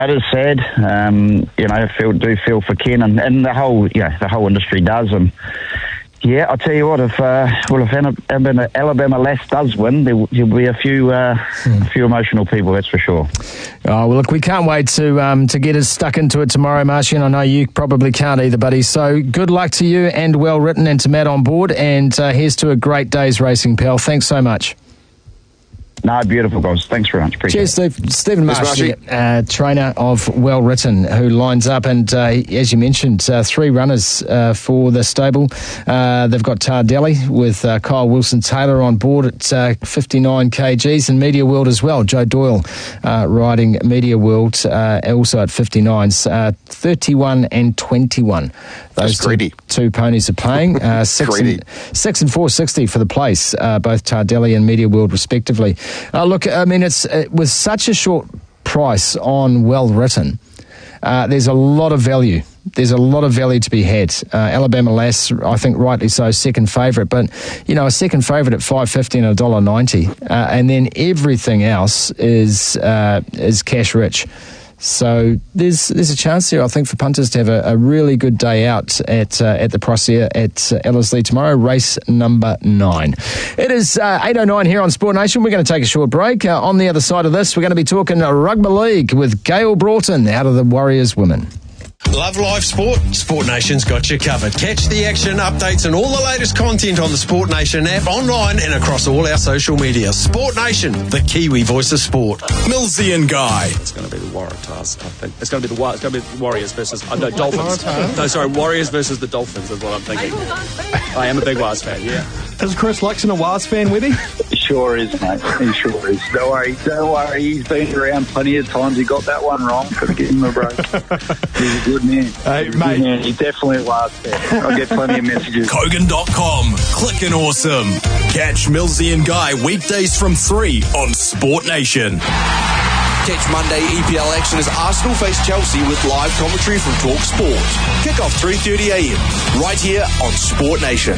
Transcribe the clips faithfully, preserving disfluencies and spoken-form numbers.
It is sad, um, you know. I feel, do feel for Ken, and, and the whole, yeah, the whole industry does. And yeah, I'll tell you what, if uh, well, if Alabama, Alabama Lass does win, there will be a few, uh, hmm. a few emotional people. That's for sure. Oh, well, look, we can't wait to um, to get us stuck into it tomorrow, Marshy, and I know you probably can't either, buddy. So good luck to you and Well Written, and to Matt on board. And uh, here's to a great day's racing, pal. Thanks so much. No, beautiful, guys. Thanks very much. Appreciate Cheers, it. Steve. Stephen Marshy, uh, trainer of Well Written, who lines up, and uh, as you mentioned, uh, three runners uh, for the stable. Uh, they've got Tardelli with uh, Kyle Wilson-Taylor on board at uh, fifty-nine kilograms, and Media World as well. Joe Doyle uh, riding Media World uh, also at fifty-nines, uh, thirty-one and twenty-one. Those two, two ponies are playing. Uh, six, and, six and four sixty for the place, uh, both Tardelli and Media World respectively. Uh, look, I mean, it's uh, with such a short price on Well Written, uh, there's a lot of value. There's a lot of value to be had. Uh, Alabama Lass, I think rightly so, second favourite. But, you know, a second favourite at five fifty and one dollar ninety. Uh, and then everything else is uh, is cash rich. So there's there's a chance here, I think, for punters to have a, a really good day out at uh, at the Prosia at uh, Ellerslie tomorrow, race number nine. It is uh, eight oh nine here on Sport Nation. We're going to take a short break. Uh, on the other side of this, we're going to be talking uh, rugby league with Gail Broughton out of the Warriors Women. Love live sport? Sport Nation's got you covered. Catch the action, updates and all the latest content on the Sport Nation app, online and across all our social media. Sport Nation, the Kiwi voice of sport. Millsy and Guy. It's going to be the Waratahs, I think. It's going to be the, it's going to be the Warriors versus... Uh, no, Dolphins. No, sorry, Warriors versus the Dolphins is what I'm thinking. I am a big Wars fan, yeah. Is Chris Luxon a Wars fan, Webby? He sure is, mate. He sure is. Don't worry, don't worry. He's been around plenty of times. He got that one wrong. Got to give him a break. He's a good man. Hey, He's mate. Man. He's definitely a Wars fan. I get plenty of messages. Kogan dot com. Clickin' awesome. Catch Millsy and Guy weekdays from three on Sport Nation. Catch Monday E P L action as Arsenal face Chelsea with live commentary from Talk Sport. Kick off three thirty a m right here on Sport Nation.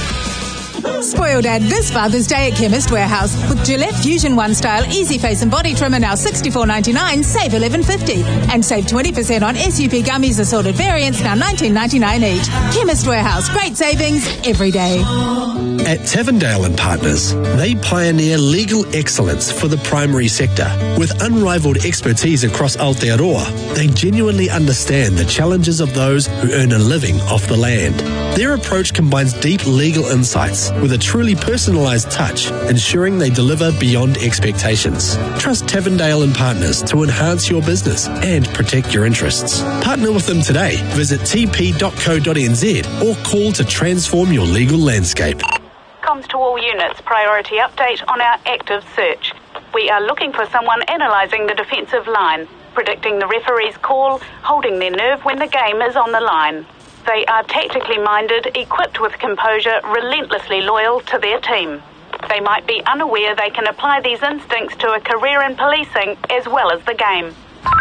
Spoiled ad this Father's Day at Chemist Warehouse with Gillette Fusion One Style Easy Face and Body Trimmer now sixty-four ninety-nine, save eleven fifty, and save twenty percent on S U P gummies assorted variants now nineteen ninety-nine each. Chemist Warehouse, great savings every day. At Tavendale and Partners, they pioneer legal excellence for the primary sector. With unrivaled expertise across Aotearoa, they genuinely understand the challenges of those who earn a living off the land. Their approach combines deep legal insights with a truly personalised touch, ensuring they deliver beyond expectations. Trust Tavendale and Partners to enhance your business and protect your interests. Partner with them today. Visit t p dot co dot n z or call to transform your legal landscape. Comms to all units, priority update on our active search. We are looking for someone analysing the defensive line, predicting the referee's call, holding their nerve when the game is on the line. They are tactically minded, equipped with composure, relentlessly loyal to their team. They might be unaware they can apply these instincts to a career in policing as well as the game.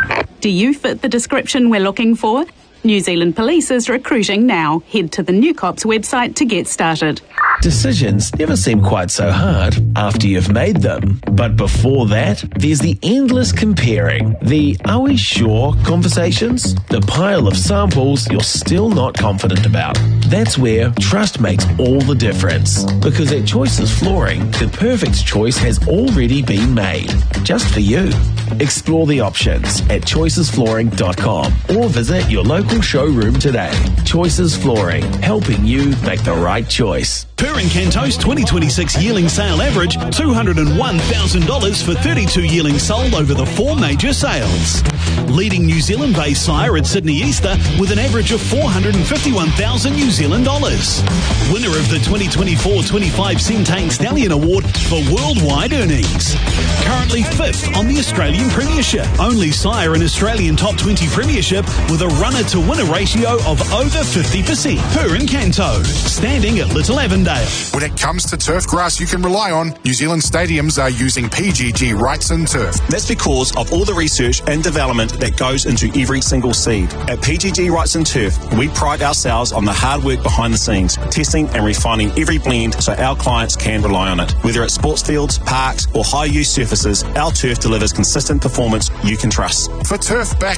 Do you fit the description we're looking for? New Zealand Police is recruiting now. Head to the New Cops website to get started. Decisions never seem quite so hard after you've made them. But before that, there's the endless comparing. The "are we sure" conversations. The pile of samples you're still not confident about. That's where trust makes all the difference. Because at Choices Flooring, the perfect choice has already been made. Just for you. Explore the options at choices flooring dot com or visit your local showroom today. Choices Flooring, helping you make the right choice. Purin Canto's twenty twenty-six yearling sale average, two hundred one thousand dollars for thirty-two yearlings sold over the four major sales. Leading New Zealand-based sire at Sydney Easter with an average of four hundred fifty-one thousand New Zealand dollars. Winner of the twenty twenty-four twenty-five Centane Stallion Award for worldwide earnings. Currently fifth on the Australian Premiership. Only sire in Australian Top twenty Premiership with a runner-to-winner ratio of over fifty percent. Purin Canto, standing at Little Avondale. sale. When it comes to turf grass you can rely on, New Zealand stadiums are using P G G Wrightson turf. That's because of all the research and development that goes into every single seed. At P G G Wrightson Turf, we pride ourselves on the hard work behind the scenes, testing and refining every blend so our clients can rely on it. Whether it's sports fields, parks or high-use surfaces, our turf delivers consistent performance you can trust. For turf back